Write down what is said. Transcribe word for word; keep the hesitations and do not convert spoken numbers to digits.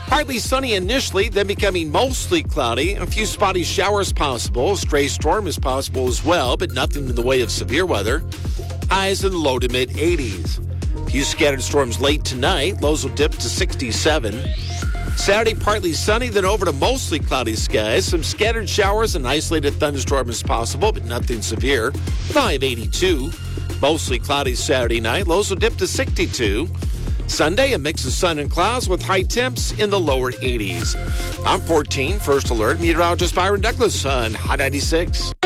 Partly sunny initially, then becoming mostly cloudy. A few spotty showers possible. A stray storm is possible as well, but nothing in the way of severe weather. Highs in the low to mid eighties. A few scattered storms late tonight. Lows will dip to sixty-seven. Saturday, partly sunny, then over to mostly cloudy skies. Some scattered showers and isolated thunderstorm is possible, but nothing severe. With a high of eighty-two. Mostly cloudy Saturday night. Lows will dip to sixty-two. Sunday, a mix of sun and clouds with high temps in the lower eighties. I'm fourteen, First Alert, meteorologist Byron Douglas on Hot ninety-six.